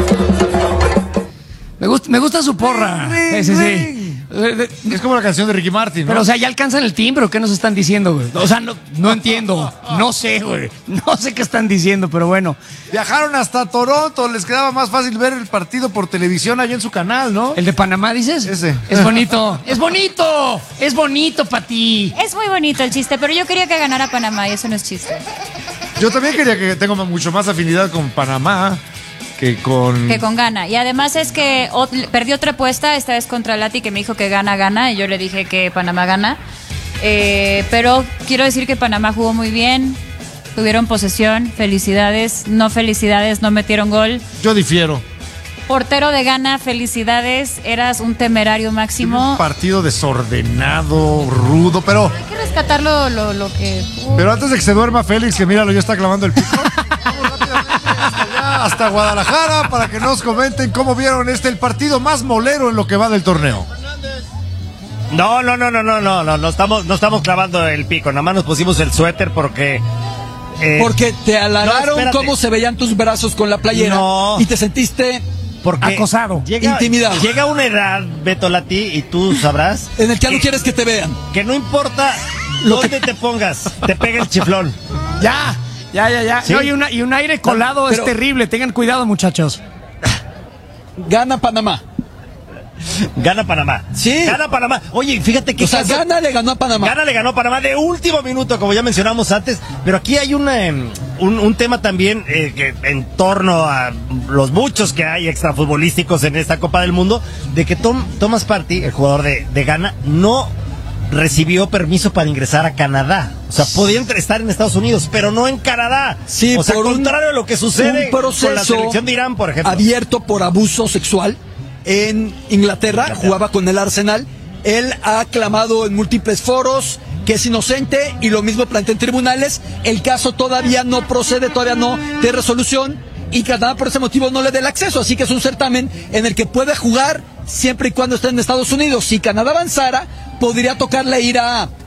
Me gusta su porra. Sí. Es como la canción de Ricky Martin, ¿no? Pero, o sea, ya alcanzan el timbre, ¿o qué nos están diciendo, güey? O sea, no entiendo. No sé, güey. No sé qué están diciendo, pero bueno. Viajaron hasta Toronto, les quedaba más fácil ver el partido por televisión allá en su canal, ¿no? ¿El de Panamá, dices? Ese. Es bonito. ¡Es bonito! ¡Es bonito para ti! Es muy bonito el chiste, pero yo quería que ganara Panamá y eso no es chiste. Yo también quería que tengo mucho más afinidad con Panamá que con Ghana. Y además es que perdió otra apuesta, esta vez contra Lati, que me dijo que gana, y yo le dije que Panamá gana. Pero quiero decir que Panamá jugó muy bien, tuvieron posesión, felicidades, no metieron gol. Yo difiero. Portero de Ghana, felicidades, eras un temerario máximo. Un partido desordenado, rudo, pero Hay que rescatar lo que... Pero antes de que se duerma Félix, que míralo, ya está clavando el pico. Vamos rápidamente hasta Guadalajara para que nos comenten cómo vieron el partido más molero en lo que va del torneo. No estamos clavando el pico, nada más nos pusimos el suéter porque... porque te halagaron no, cómo se veían tus brazos con la playera y te sentiste acosado, intimidado. Llega una edad, Beto Lati, y tú sabrás... en el que ya no quieres que te vean. Que no importa dónde te pongas, te pega el chiflón. Ya. ¿Sí? No, y un aire colado es terrible. Tengan cuidado, muchachos. Gana Panamá. Gana Panamá. Sí. Gana Panamá. Oye, fíjate que... Gana le ganó a Panamá. Gana le ganó a Panamá de último minuto, como ya mencionamos antes. Pero aquí hay un tema también que en torno a los muchos que hay extrafutbolísticos en esta Copa del Mundo, de que Thomas Partey, el jugador de Ghana, no recibió permiso para ingresar a Canadá. O sea, podían estar en Estados Unidos, pero no en Canadá. Sí, o sea, por contrario a lo que sucede un proceso con la selección de Irán, por ejemplo. Abierto por abuso sexual en Inglaterra, jugaba con el Arsenal. Él ha clamado en múltiples foros que es inocente y lo mismo plantea en tribunales. El caso todavía no procede, todavía no de resolución, y Canadá por ese motivo no le dé el acceso, así que es un certamen en el que puede jugar siempre y cuando esté en Estados Unidos. Si Canadá avanzara, podría tocarle ir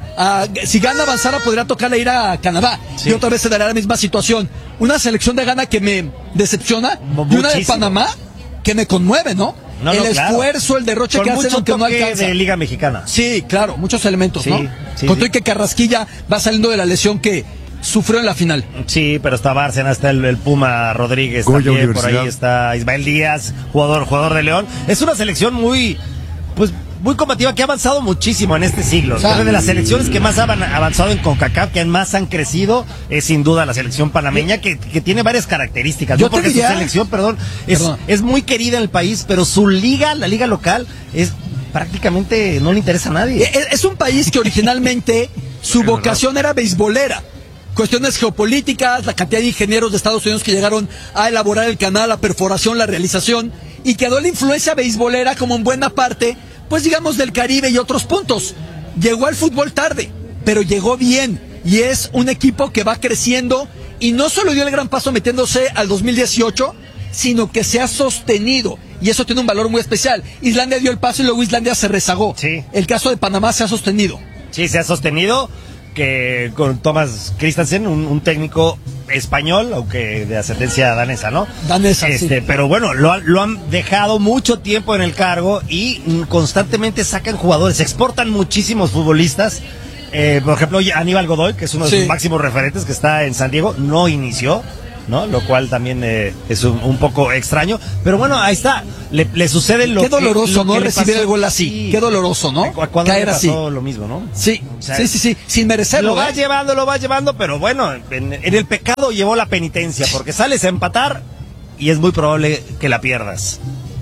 si Ghana avanzara, podría tocarle ir a Canadá. Sí. Y otra vez se dará la misma situación. Una selección de Ghana que me decepciona y una de Panamá que me conmueve, ¿no? El esfuerzo, el derroche con que hacen, aunque no alcanza. De Liga Mexicana. Sí, claro, muchos elementos, ¿no? Sí, con todo y que Carrasquilla va saliendo de la lesión que sufrió en la final. Sí, pero está Bárcena, está el Puma Rodríguez, también, por ahí está Ismael Díaz, jugador de León. Es una selección muy combativa, que ha avanzado muchísimo en este siglo. Una de las selecciones que más han avanzado en CONCACAF, que más han crecido, es sin duda la selección panameña, que tiene varias características. Yo porque diría, su selección, es muy querida en el país, pero su liga, la liga local, es prácticamente no le interesa a nadie. Es un país que originalmente su vocación era beisbolera. Cuestiones geopolíticas, la cantidad de ingenieros de Estados Unidos que llegaron a elaborar el canal, la perforación, la realización, y quedó la influencia beisbolera como en buena parte, pues digamos, del Caribe y otros puntos. Llegó al fútbol tarde, pero llegó bien, y es un equipo que va creciendo, y no solo dio el gran paso metiéndose al 2018, sino que se ha sostenido, y eso tiene un valor muy especial. Islandia dio el paso y luego Islandia se rezagó. Sí. El caso de Panamá se ha sostenido. Sí, se ha sostenido, que con Thomas Christensen, un técnico español, aunque de ascendencia danesa, ¿no? Danesa, sí. Pero bueno, lo han dejado mucho tiempo en el cargo y constantemente sacan jugadores, exportan muchísimos futbolistas. Por ejemplo, Aníbal Godoy, que es uno de sus máximos referentes, que está en San Diego, no inició, ¿no? Lo cual también es un poco extraño. Pero bueno, ahí está. Le sucede lo que... Qué doloroso, ¿no? Recibir el gol así. Sí. Qué doloroso, ¿no? Cuando caer así. Lo mismo, ¿no? Sí, o sea, sí. Sin merecerlo. Lo va llevando, pero bueno, en el pecado llevó la penitencia, porque sales a empatar y es muy probable que la pierdas.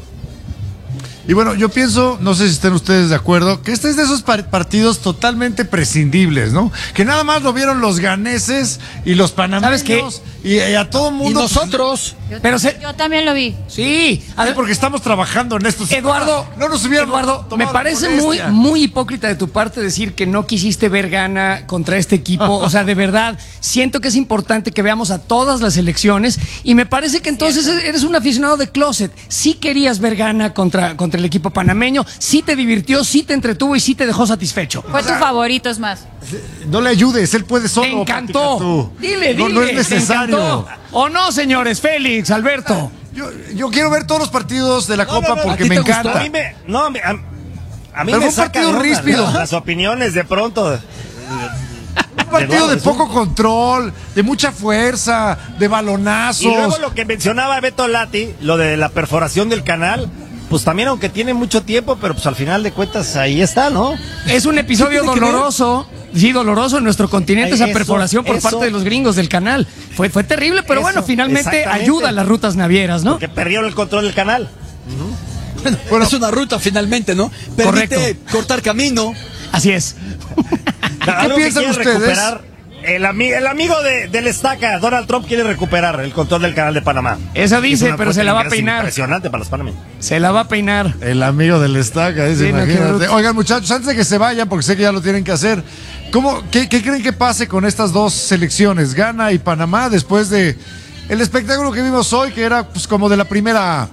Y bueno, yo pienso, no sé si estén ustedes de acuerdo, que este es de esos partidos totalmente prescindibles, ¿no? Que nada más lo vieron los ganeses y los panameños. ¿Sabes qué? Y a todo mundo. Y nosotros. Yo también lo vi. Sí. Porque estamos trabajando en estos. Eduardo, no nos hubieran me parece muy hipócrita de tu parte decir que no quisiste ver Ghana contra este equipo. O sea, de verdad, siento que es importante que veamos a todas las selecciones, y me parece que entonces eres un aficionado de closet. Sí querías ver Ghana contra el equipo panameño, sí te divirtió, sí te entretuvo y sí te dejó satisfecho. Fue tu favorito, es más. No le ayudes, él puede solo. Me encantó. Dile. No es necesario. ¿O no, señores? Félix, Alberto. Yo quiero ver todos los partidos de la Copa ¿a porque ti me te gustó? encanta. A mí me Pero fue me un saca partido de onda, ríspido. ¿no? Las opiniones de pronto. Un partido de poco control, de mucha fuerza, de Y luego balonazos. lo que mencionaba Beto Lati, lo de la perforación del canal, pues también aunque tiene mucho tiempo, pero pues al final de cuentas ahí está, ¿no? Es un episodio tiene que ver? doloroso. Sí, doloroso en nuestro continente, Ay, esa eso, perforación por eso. parte de los gringos del canal. Fue terrible, pero Eso, bueno, finalmente exactamente. ayuda a las rutas navieras, ¿no? Que perdieron el control del canal. Bueno, es una ruta finalmente, ¿no? Permite Correcto. cortar camino. Así es. Algo que piensan quiere ustedes? recuperar, el amigo del Estaca, Donald Trump, quiere recuperar el control del canal de Panamá. Eso Es dice, una pero fuente se la de va a ingresos peinar. Impresionante para los panameños. Se la va a peinar. El amigo del Estaca, dice, Sí, no, qué imagínate. bruto. Oigan, muchachos, antes de que se vayan, porque sé que ya lo tienen que hacer, ¿qué creen que pase con estas dos selecciones, Ghana y Panamá, después de el espectáculo que vimos hoy, que era pues como de la primera A?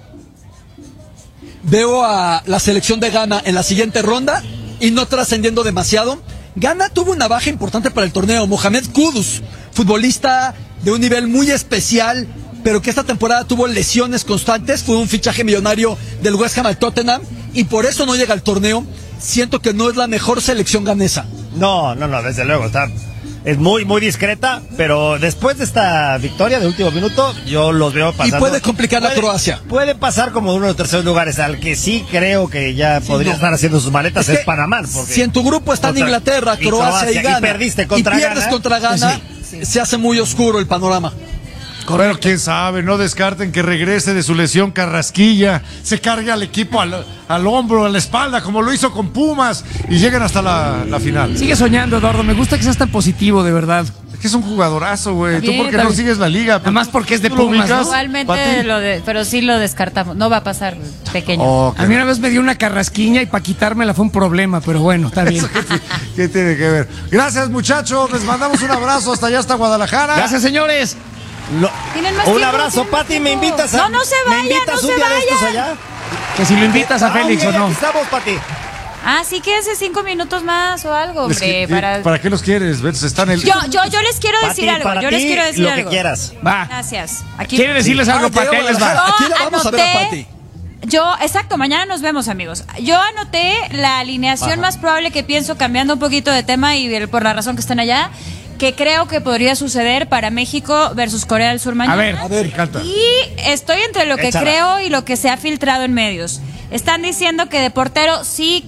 Veo a la selección de Ghana en la siguiente ronda y no trascendiendo demasiado. Ghana tuvo una baja importante para el torneo. Mohamed Kudus, futbolista de un nivel muy especial, pero que esta temporada tuvo lesiones constantes. Fue un fichaje millonario del West Ham al Tottenham y por eso no llega al torneo. Siento que no es la mejor selección ganesa. No, desde luego, es muy, muy discreta, pero después de esta victoria de último minuto, yo los veo pasando. Y puede complicar a Croacia. Puede pasar como uno de los terceros lugares, al que sí creo que ya podría no. estar haciendo sus maletas es Panamá. porque Si en tu grupo están contra- Inglaterra, Croacia y Ghana, y perdiste contra y pierdes Ghana, contra Ghana, se hace muy oscuro el panorama. Pero quién sabe, no descarten que regrese de su lesión Carrasquilla, se cargue al equipo al hombro, a la espalda, como lo hizo con Pumas, y lleguen hasta la final. Sigue soñando, Eduardo. Me gusta que seas tan positivo, de verdad. Es que es un jugadorazo, güey. ¿Tú Bien, por qué está no bien. sigues la liga? Nada más porque es de ¿Tú lo Pumas, ubicas? ¿no? Igualmente, Pati. pero sí lo descartamos. No va a pasar, pequeño. Ok. A mí una vez me dio una carrasquiña y para quitármela fue un problema, pero bueno, está bien. ¿Qué tiene que ver? Gracias, muchachos. Les mandamos un abrazo hasta allá, hasta Guadalajara. Gracias, señores. ¿Tienen más un tiempo? abrazo, ¿Tienen más Pati, me tiempo? invitas No se ¿me vaya, invitas no un se día de estos vaya. allá? Que si lo invitas a Félix o no. Aquí estamos, Pati. Ah, sí, quédense 5 minutos más o algo, Es que, hombre. ¿para qué los quieres? ¿Ves? Están el... Yo les quiero decir Pati, algo. para Yo les ti, quiero decir lo algo. que quieras. Va. Gracias. Aquí ¿Quiere decirles algo para que ahí les va? Aquí la vamos a ver a anoté- Pati. Exacto, mañana nos vemos, amigos. Yo anoté la alineación más probable que pienso, cambiando un poquito de tema y por la razón que están allá, que creo que podría suceder para México versus Corea del Sur mañana. A ver, Me encanta. Y estoy entre lo que Échala. creo y lo que se ha filtrado en medios. Están diciendo que de portero sí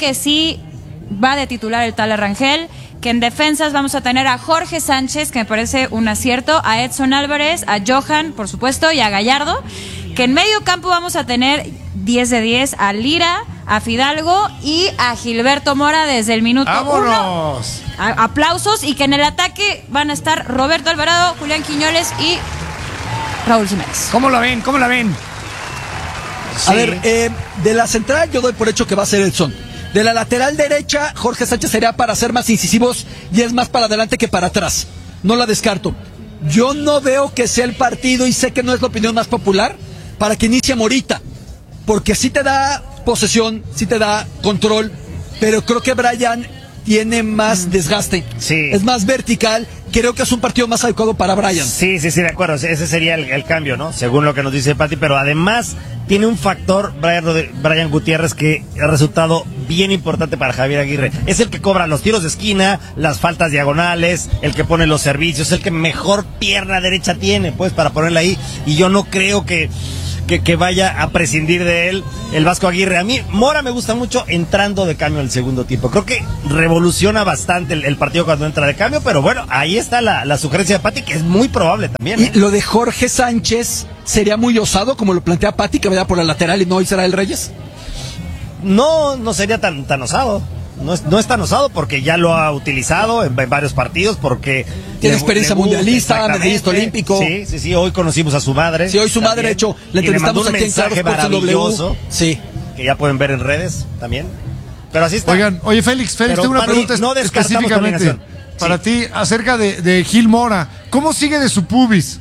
va de titular el tal Rangel, que en defensas vamos a tener a Jorge Sánchez, que me parece un acierto, a Edson Álvarez, a Johan, por supuesto, y a Gallardo, que en medio campo vamos a tener 10 de 10 a Lira, a Fidalgo y a Gilberto Mora desde el minuto 1. ¡Vámonos! Aplausos, y que en el ataque van a estar Roberto Alvarado, Julián Quiñones y Raúl Jiménez. ¿Cómo la ven? ¿Cómo la ven? A ver, de la central yo doy por hecho que va a ser Edson. De la lateral derecha, Jorge Sánchez sería para ser más incisivos y es más para adelante que para atrás. No la descarto. Yo no veo que sea el partido, y sé que no es la opinión más popular, para que inicie Morita. Porque sí te da posesión, sí te da control, pero creo que Brian tiene más desgaste. Sí. Es más vertical. Creo que es un partido más adecuado para Brian. Sí, de acuerdo. Ese sería el cambio, ¿no? Según lo que nos dice Pati, pero además tiene un factor Brian Gutiérrez que ha resultado bien importante para Javier Aguirre. Es el que cobra los tiros de esquina, las faltas diagonales, el que pone los servicios, el que mejor pierna derecha tiene, pues, para ponerla ahí. Y yo no creo que vaya a prescindir de él el Vasco Aguirre. A mí Mora me gusta mucho entrando de cambio en el segundo tiempo. Creo que revoluciona bastante el partido cuando entra de cambio, pero bueno, ahí está la sugerencia de Pati, que es muy probable también. Y lo de Jorge Sánchez sería muy osado, como lo plantea Pati, que vaya por la lateral y no Israel Reyes. No sería tan osado. No es tan osado porque ya lo ha utilizado en varios partidos, porque Tiene experiencia mundialista, exactamente. medallista olímpico. Sí, hoy conocimos a su madre. Sí, hoy su madre, de hecho, la Y le mandó entrevistamos un aquí en Claro mensaje Sports en maravilloso, W. Sí. que ya pueden ver en redes también. Pero así está. Oigan, oye Félix, Pero, tengo una Pati, pregunta no descartamos específicamente combinación. para Sí. ti acerca de Gil Mora. ¿Cómo sigue de su pubis?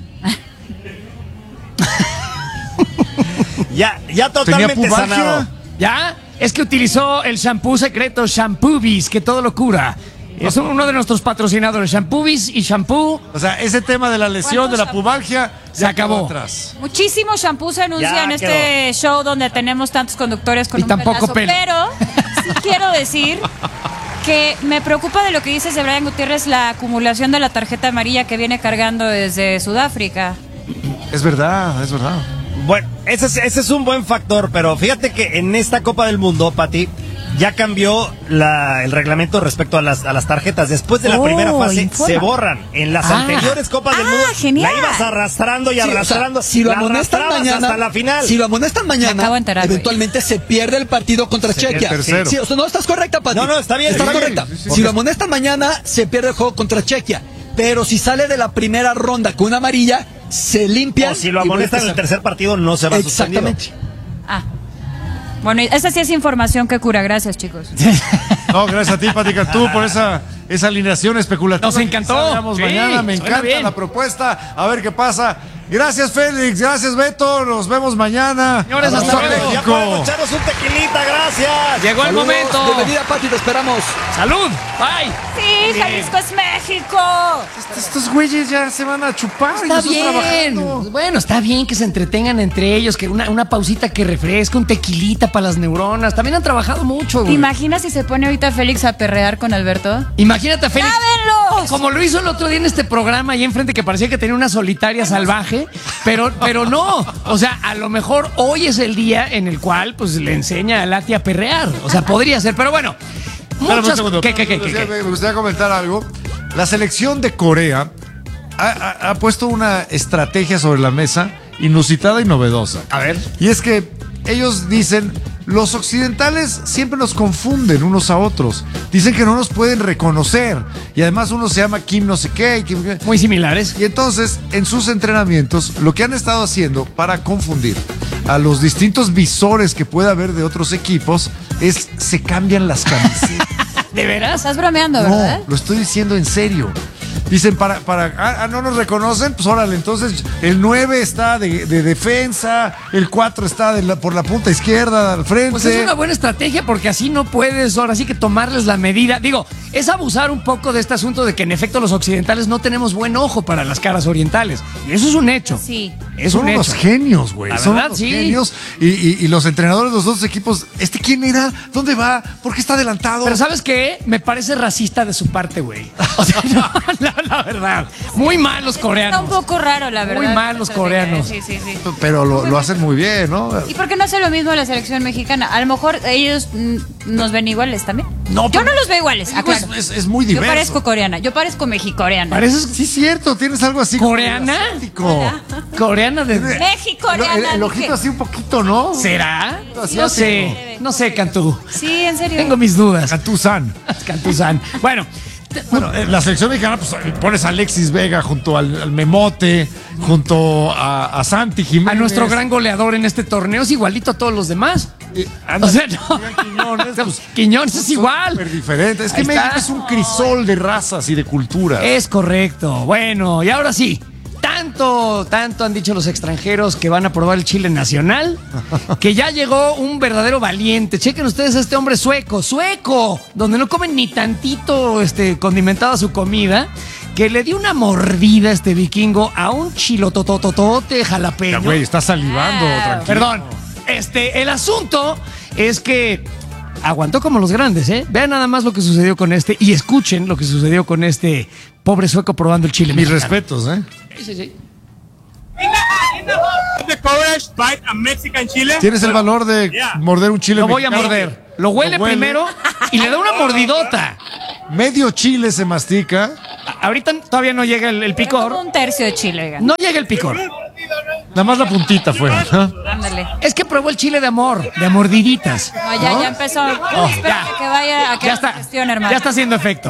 Ya ¿Tenía totalmente pubalgia? sanado. ¿Ya? Es que utilizó el shampoo secreto Shampoobies, que todo lo cura. Es uno de nuestros patrocinadores, Shampoobis y Shampoo. O sea, ese tema de la lesión, de la pubalgia, Se acabó. quedó atrás. Muchísimo shampoo se anuncia Ya en este show donde tenemos tantos conductores con Y un tampoco pelazo, pelo. pero sí quiero decir que me preocupa de lo que dices de Brian Gutiérrez, la acumulación de la tarjeta amarilla que viene cargando desde Sudáfrica. Es verdad, es verdad. Bueno, ese es un buen factor, pero fíjate que en esta Copa del Mundo, Pati, ya cambió el reglamento respecto a las tarjetas. Después de la primera fase informa. se borran. En las anteriores Copas del Mundo genial. la ibas arrastrando y Sí, o sea, arrastrando. si lo la amonestan arrastrabas mañana, hasta la final. si lo amonestan Me mañana, acabo de enterar, güey. eventualmente se pierde el partido contra Chequia. el tercero. Sí, o sea, no estás correcta, Pati. No, está bien, Estás está bien. correcta. Sí, sí. Si lo amonestan mañana, se pierde el juego contra Chequia. Pero si sale de la primera ronda con una amarilla, se limpia. O si lo amonestan en el tercer partido, no se va suspendido. Exactamente. Ah. Bueno, esa sí es información que cura. Gracias, chicos. No, gracias a ti, Pati Cantú, por esa alineación especulativa. Nos encantó. Quizá veamos Sí, mañana, me suena encanta bien. la propuesta. A ver qué pasa. Gracias, Félix. Gracias, Beto. Nos vemos mañana. Señores, hasta Abrazo, luego. Ya México. podemos echarnos un tequilita, gracias. Llegó el Saludos, momento. Bienvenida, Pati, te esperamos. ¡Salud! ¡Bye! Sí, Jalisco es México. Estos güeyes ya se van a chupar. y Está nosotros bien. trabajando. Bueno, está bien que se entretengan entre ellos, que una pausita que refresque, un tequilita para las neuronas. También han trabajado mucho, ¿Te güey. imaginas si se pone ahorita Félix a perrear con Alberto? Imagínate a Félix. ¡Lávenlos! Como lo hizo el otro día en este programa ahí enfrente, que parecía que tenía una solitaria salvaje, pero no. O sea, a lo mejor hoy es el día en el cual pues le enseña a Lati a perrear. O sea, podría ser, pero bueno. Espérame un Muchas... segundo. ¿Qué? Me gustaría comentar algo. La selección de Corea ha puesto una estrategia sobre la mesa inusitada y novedosa. A ver. Y es que ellos dicen, los occidentales siempre nos confunden unos a otros. Dicen que no nos pueden reconocer. Y además uno se llama Kim no sé qué. Muy similares. Y entonces, en sus entrenamientos, lo que han estado haciendo para confundir a los distintos visores que pueda haber de otros equipos es se cambian las camisetas. ¿De veras? Estás bromeando, ¿verdad? No, lo estoy diciendo en serio. Dicen, no nos reconocen, pues órale, entonces el 9 está de defensa, el 4 está por la punta izquierda al frente. Pues es una buena estrategia porque así no puedes ahora sí que tomarles la medida. Digo, es abusar un poco de este asunto de que en efecto los occidentales no tenemos buen ojo para las caras orientales. Y eso es un hecho. Sí. Es Son un unos hecho. genios, güey. La Son verdad, unos sí. genios. Y los entrenadores de los dos equipos, ¿quién era? ¿Dónde va? ¿Por qué está adelantado? Pero ¿sabes qué? Me parece racista de su parte, güey. O sea, no, la verdad. Muy mal los Está coreanos. un poco raro, la verdad. Muy mal los coreanos. Sí. Pero lo hacen muy bien, ¿no? ¿Y por qué no hace lo mismo la selección mexicana? A lo mejor ellos nos ven iguales también. No, Yo pero- no los veo iguales, Digo, aclaro. es muy Yo diverso. parezco coreana, yo parezco mexicoreana. ¿Pareces Sí, cierto, tienes algo así. como coreana? asiático. Coreana de... Mexicoreana. El ojito dije. así un poquito, ¿no? ¿Será? Así No así. sé. No sé, Cantú. Sí, en serio. Tengo mis dudas. Cantuzán. Cantuzán. Bueno, Bueno, la selección mexicana, pues pones a Alexis Vega junto al Memote, junto a Santi Jiménez. a nuestro gran goleador en este torneo es igualito a todos los demás. O sea, no. Quiñones, pues, Quiñones es son igual. súper diferente. Es que Ahí México está. es un crisol de razas y de culturas. Es correcto. Bueno, y ahora sí. Tanto han dicho los extranjeros que van a probar el chile nacional, que ya llegó un verdadero valiente. Chequen ustedes a este hombre sueco, donde no comen ni tantito condimentada su comida, que le dio una mordida este vikingo a un chilotototote Ya, jalapeño. güey, está salivando, tranquilo. Perdón. El asunto es que aguantó como los grandes, ¿eh? Vean nada más lo que sucedió con este y escuchen lo que sucedió con este pobre sueco probando el chile Mis mexicano. respetos, ¿eh? Sí. The courage bite a Mexican chile. ¿Tienes el valor de morder un chile Lo voy a mexicano? morder. Lo huele primero y le da una mordidota. Medio chile se mastica. Ahorita todavía no llega el Como picor. un tercio de chile, oigan. No llega el picor. Nada más la puntita fue. ¿no? Ándale. Es que probó el chile de amor, de mordiditas. No, ya empezó. Oh, Espérate ya. que vaya a que Ya haga está. gestión, hermano. Ya está haciendo efecto.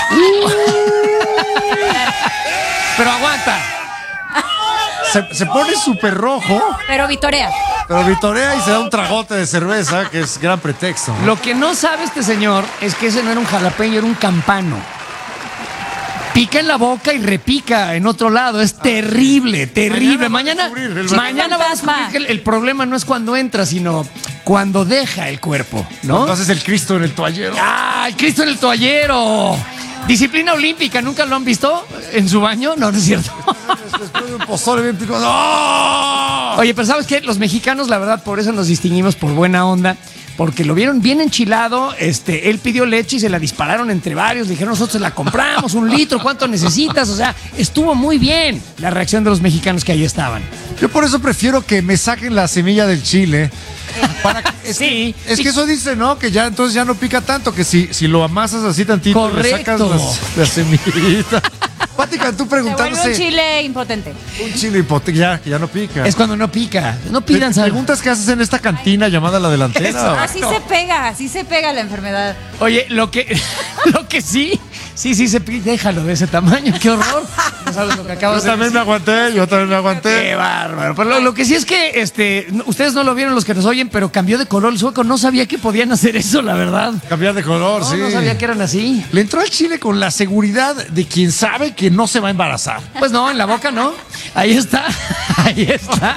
Pero aguanta. Se pone súper rojo, Pero vitorea. pero vitorea y se da un tragote de cerveza, que es gran pretexto. ¿no? Lo que no sabe este señor es que ese no era un jalapeño, era un campano. Pica en la boca y repica en otro lado. Es terrible, terrible. Mañana vamos a descubrir que el problema no es cuando entra, sino cuando deja el cuerpo, ¿no? Entonces el Cristo en el toallero. ¡Ah, el Cristo en el toallero! Disciplina olímpica, ¿nunca lo han visto en su baño? No, no es cierto. Después de un pozole bien picado. ¡Oh! Oye, pero ¿sabes qué? Los mexicanos, la verdad, por eso nos distinguimos por buena onda. Porque lo vieron bien enchilado, él pidió leche y se la dispararon entre varios, le dijeron nosotros se la compramos, 1 litro, ¿cuánto necesitas? O sea, estuvo muy bien la reacción de los mexicanos que ahí estaban. Yo por eso prefiero que me saquen la semilla del chile. Sí, Es sí. que eso dice, ¿no? Que ya entonces ya no pica tanto, que si lo amasas así tantito y le sacas Correcto. la semillita. Pati Cantú Se vuelve preguntándose. un chile impotente. Un chile hipoteca, que ya no pica. Es cuando no pica. No pidan sal. Preguntas qué haces en esta cantina llamada La Delantera. Así se pega la enfermedad. Oye, lo que sí se pide, déjalo de ese tamaño, qué horror. No sabes lo que acabas Yo de también decir. yo también me aguanté. Qué bárbaro. Pero lo que sí es que ustedes no lo vieron los que nos oyen, pero cambió de color el sueco. No sabía que podían hacer eso, la verdad. Cambiar de color, sí. No sabía que eran así. Le entró al chile con la seguridad de quien sabe que no se va a embarazar. Pues no, en la boca no. Ahí está. Ahí está.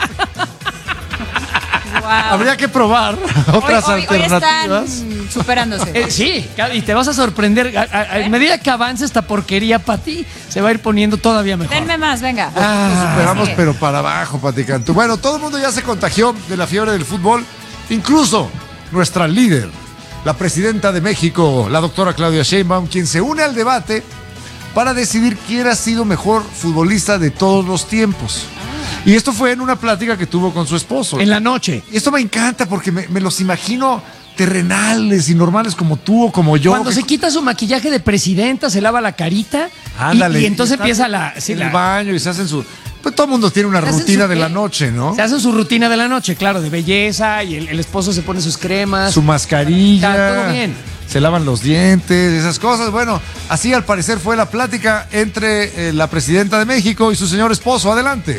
Wow. Habría que probar otras Hoy alternativas. están superándose. Sí, y te vas a sorprender. A medida que avance esta porquería para ti, se va a ir poniendo todavía mejor. Denme más, venga. Nos superamos, sí. pero para abajo, Pati Cantú. Bueno, todo el mundo ya se contagió de la fiebre del fútbol, incluso nuestra líder, la presidenta de México, la doctora Claudia Sheinbaum, quien se une al debate para decidir quién ha sido mejor futbolista de todos los tiempos. Y esto fue en una plática que tuvo con su esposo. En la noche. Y esto me encanta porque me los imagino terrenales y normales como tú o como yo. Cuando se quita su maquillaje de presidenta, se lava la carita. Ándale. Y entonces están empieza la. Sí, en el baño y se hacen su. Pues todo el mundo tiene una se hacen rutina su de qué? la noche, ¿no? Se hacen su rutina de la noche, claro, de belleza. Y el esposo se pone sus cremas. Su mascarilla. Está todo bien. Se lavan los dientes, esas cosas. Bueno, así al parecer fue la plática entre la presidenta de México y su señor esposo. Adelante.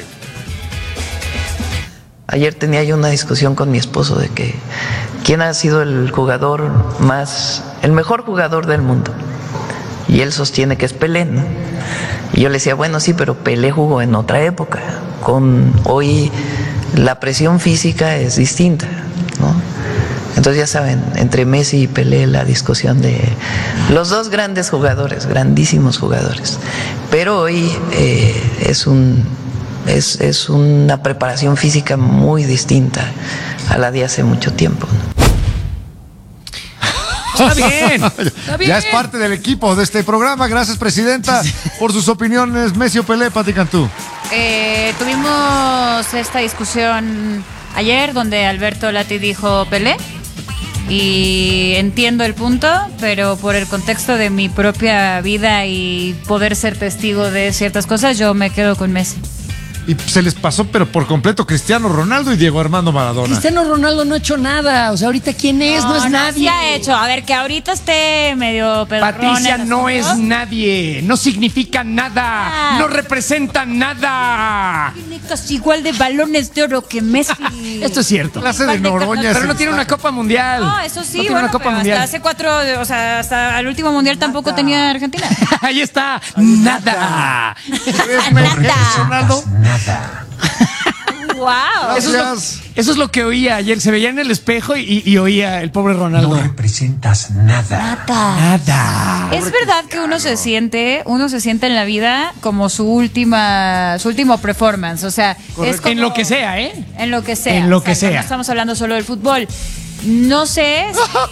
Ayer tenía yo una discusión con mi esposo de que quién ha sido el mejor jugador del mundo. Y él sostiene que es Pelé, ¿no? Y yo le decía, bueno, sí, pero Pelé jugó en otra época. Hoy la presión física es distinta, ¿no? Entonces ya saben, entre Messi y Pelé la discusión de los dos grandes jugadores, grandísimos jugadores. Pero hoy es una preparación física muy distinta a la de hace mucho tiempo, ¿no? Está bien. Está bien. Ya es parte del equipo de este programa. Gracias, presidenta, por sus opiniones. Messi o Pelé, Pati Cantú. Tuvimos esta discusión ayer donde Alberto Lati dijo Pelé. Y entiendo el punto, pero por el contexto de mi propia vida y poder ser testigo de ciertas cosas, yo me quedo con Messi. Y se les pasó, pero por completo, Cristiano Ronaldo y Diego Armando Maradona. Cristiano Ronaldo no ha hecho nada. O sea, ahorita ¿quién es? No es nadie. Sí ha hecho. A ver, que ahorita esté medio pedorrón. Patricia el no asunto. es nadie. No significa nada. Ah. No representa nada. Tiene casi igual de balones de oro que Messi. Esto es cierto. Clase de Noroña. Pero no tiene una Copa Mundial. No, eso sí, No tiene bueno, una Copa pero Mundial. hasta hace 4, o sea, hasta el último mundial tampoco tenía Argentina. Ahí está. Nada. Ronaldo. Wow. Gracias. Eso es lo que oía ayer. Se veía en el espejo y oía el pobre Ronaldo. representas nada. Nada. Es verdad que uno se siente en la vida como su último performance, o sea, es como, En lo que sea, ¿eh? en lo que sea. En lo que sea. No estamos hablando solo del fútbol. No sé.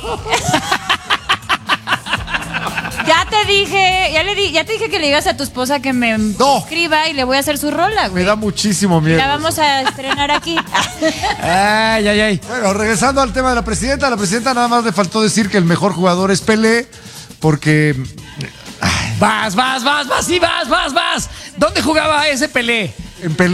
Ya te dije que le digas a tu esposa que me escriba y le voy a hacer su rola, Me güey. da muchísimo miedo. La vamos a estrenar aquí. Ay. Bueno, regresando al tema de la presidenta nada más le faltó decir que el mejor jugador es Pelé, porque Vas. ¿Dónde jugaba ese Pelé? en Pelé